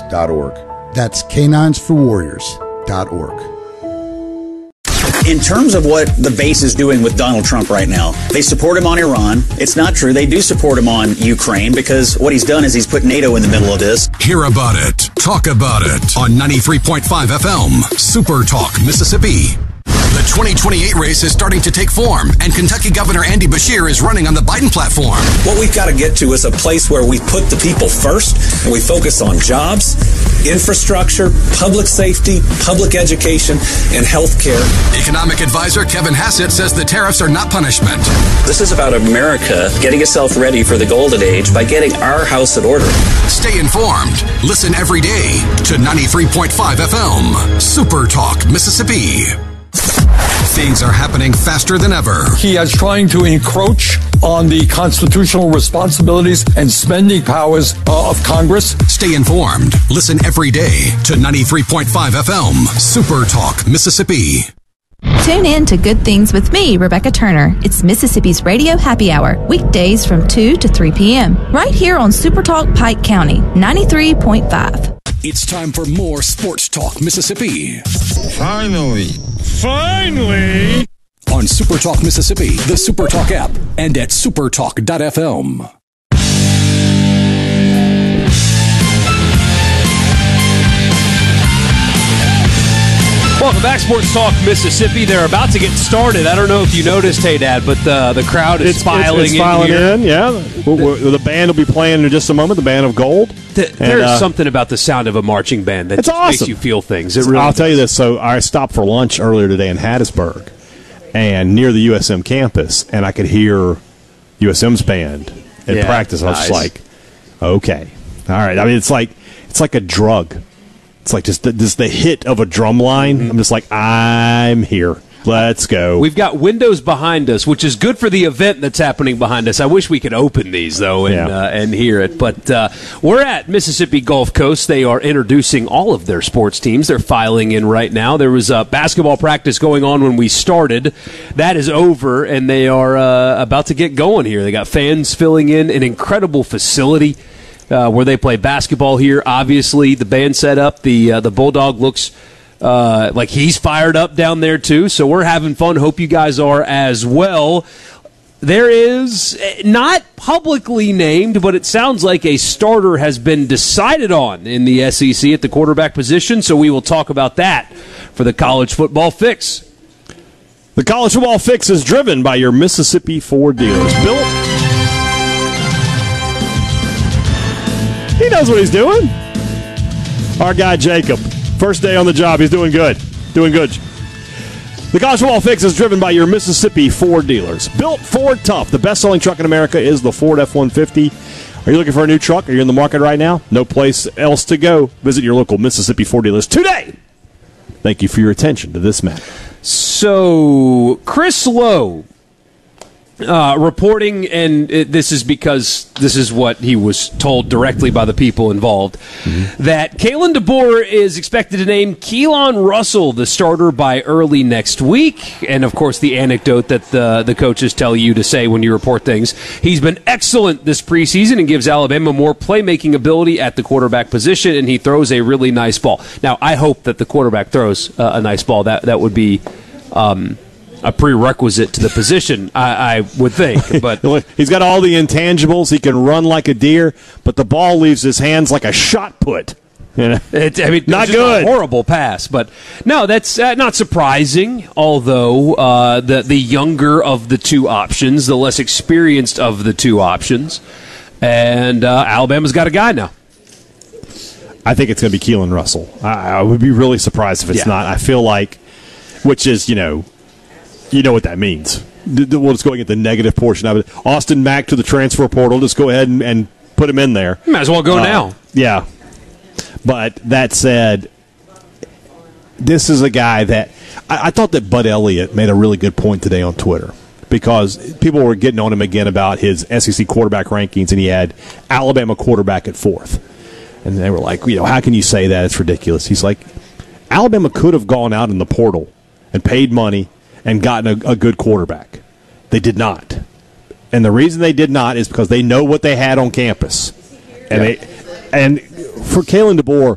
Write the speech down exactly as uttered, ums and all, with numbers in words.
dot org. That's canines for warriors dot org. In terms of what the base is doing with Donald Trump right now, they support him on Iran. It's not true. They do support him on Ukraine because what he's done is he's put NATO in the middle of this. Hear about it. Talk about it on ninety-three point five F M, Super Talk, Mississippi. The twenty twenty-eight race is starting to take form, and Kentucky Governor Andy Beshear is running on the Biden platform. What we've got to get to is a place where we put the people first, and we focus on jobs, infrastructure, public safety, public education, and health care. Economic advisor Kevin Hassett says the tariffs are not punishment. This is about America getting itself ready for the golden age by getting our house in order. Stay informed. Listen every day to ninety-three point five F M, Super Talk, Mississippi. Things are happening faster than ever. He is trying to encroach on the constitutional responsibilities and spending powers uh, of Congress. Stay informed. Listen every day to ninety-three point five F M, Super Talk, Mississippi. Tune in to Good Things with me, Rebecca Turner. It's Mississippi's Radio Happy Hour, weekdays from two to three p.m. right here on Super Talk Pike County, ninety-three point five. It's time for more Sports Talk Mississippi. Finally. Finally! On Super Talk Mississippi, the Super Talk app, and at supertalk dot f m. Welcome back, Sports Talk Mississippi. They're about to get started. I don't know if you noticed, hey, Dad, but the the crowd is it's, filing it's, it's in filing here. in, yeah. The, the band will be playing in just a moment, the Band of Gold. The, there's uh, something about the sound of a marching band that it's just awesome. makes you feel things. It really I'll does. tell you this. So I stopped for lunch earlier today in Hattiesburg and near the U S M campus, and I could hear U S M's band in yeah, practice. I was nice. just like, okay. All right. I mean, it's like it's like a drug. It's like just the, just the hit of a drum line. Mm-hmm. I'm just like, I'm here. Let's go. We've got windows behind us, which is good for the event that's happening behind us. I wish we could open these, though, and, yeah. uh, and hear it. But uh, we're at Mississippi Gulf Coast. They are introducing all of their sports teams. They're filing in right now. There was a basketball practice going on when we started. That is over, and they are uh, about to get going here. They got fans filling in, an incredible facility. Uh, where they play basketball here. Obviously, the band set up. The uh, the Bulldog looks uh, like he's fired up down there, too. So we're having fun. Hope you guys are as well. There is not publicly named, but it sounds like a starter has been decided on in the S E C at the quarterback position. So we will talk about that for the College Football Fix. The College Football Fix is driven by your Mississippi Ford dealers. Bill, he knows what he's doing. Our guy Jacob, first day on the job, he's doing good. Doing good. The College Football Fix is driven by your Mississippi Ford dealers. Built Ford Tough. The best-selling truck in America is the Ford F one fifty. Are you looking for a new truck? Are you in the market right now? No place else to go. Visit your local Mississippi Ford dealers today. Thank you for your attention to this matter. So, Chris Lowe uh, reporting, and it, this is because this is what he was told directly by the people involved, mm-hmm. that Kalen DeBoer is expected to name Keelan Russell the starter by early next week. And, of course, the anecdote that the, the coaches tell you to say when you report things. He's been excellent this preseason and gives Alabama more playmaking ability at the quarterback position, and he throws a really nice ball. Now, I hope that the quarterback throws uh, a nice ball. That, that would be um, a prerequisite to the position, I, I would think. But he's got all the intangibles. He can run like a deer, but the ball leaves his hands like a shot put. You know? it, I mean, not just good. A horrible pass, but no, that's uh, not surprising. Although uh, the the younger of the two options, the less experienced of the two options, and uh, Alabama's got a guy now. I think it's going to be Keelan Russell. I, I would be really surprised if it's yeah. not. I feel like, which is, you know, you know what that means. We'll just go and get the negative portion of it. Austin Mack to the transfer portal. Just go ahead and, and put him in there. Might as well go uh, now. Yeah. But that said, this is a guy that I, I thought that Bud Elliott made a really good point today on Twitter, because people were getting on him again about his S E C quarterback rankings, and he had Alabama quarterback at fourth. And they were like, you know, how can you say that? It's ridiculous. He's like, Alabama could have gone out in the portal and paid money and gotten a, a good quarterback. They did not. And the reason they did not is because they know what they had on campus. And yeah. they, and for Kalen DeBoer,